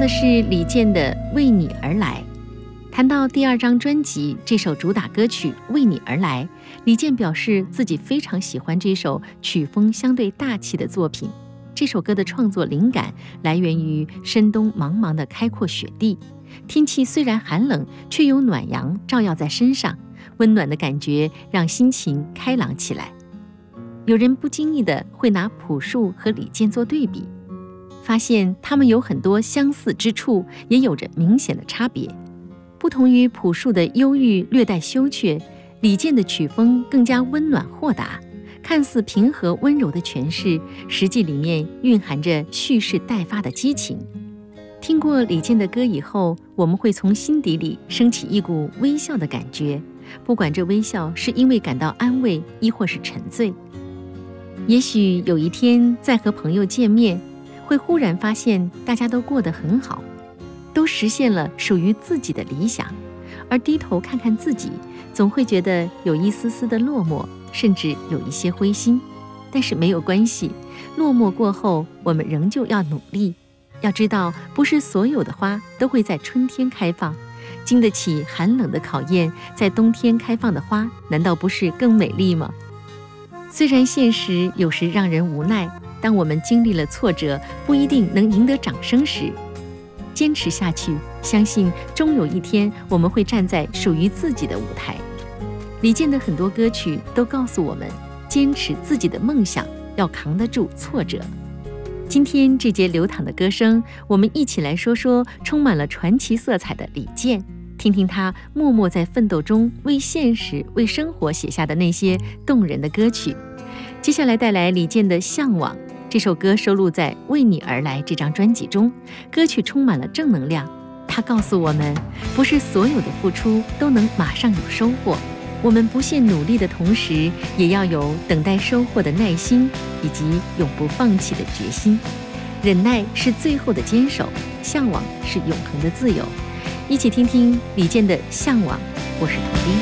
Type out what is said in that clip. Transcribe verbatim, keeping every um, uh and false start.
的是李健的《为你而来》。谈到第二张专辑这首主打歌曲《为你而来》，李健表示自己非常喜欢这首曲风相对大气的作品。这首歌的创作灵感来源于深冬茫茫的开阔雪地，天气虽然寒冷，却有暖阳照耀在身上，温暖的感觉让心情开朗起来。有人不经意地会拿朴树和李健做对比，发现他们有很多相似之处，也有着明显的差别。不同于朴树的忧郁略带羞怯，李健的曲风更加温暖豁达，看似平和温柔的诠释，实际里面蕴含着蓄势待发的激情。听过李健的歌以后，我们会从心底里升起一股微笑的感觉，不管这微笑是因为感到安慰，亦或是沉醉。也许有一天再和朋友见面，会忽然发现大家都过得很好，都实现了属于自己的理想，而低头看看自己，总会觉得有一丝丝的落寞，甚至有一些灰心。但是没有关系，落寞过后，我们仍旧要努力。要知道，不是所有的花都会在春天开放，经得起寒冷的考验，在冬天开放的花，难道不是更美丽吗？虽然现实有时让人无奈，当我们经历了挫折，不一定能赢得掌声时，坚持下去，相信终有一天我们会站在属于自己的舞台。李健的很多歌曲都告诉我们，坚持自己的梦想，要扛得住挫折。今天这节流淌的歌声，我们一起来说说充满了传奇色彩的李健，听听他默默在奋斗中为现实、为生活写下的那些动人的歌曲。接下来带来李健的《向往》，这首歌收录在《为你而来》这张专辑中，歌曲充满了正能量。它告诉我们，不是所有的付出都能马上有收获，我们不懈努力的同时，也要有等待收获的耐心，以及永不放弃的决心。忍耐是最后的坚守，向往是永恒的自由。一起听听李健的《向往》，我是陶斌。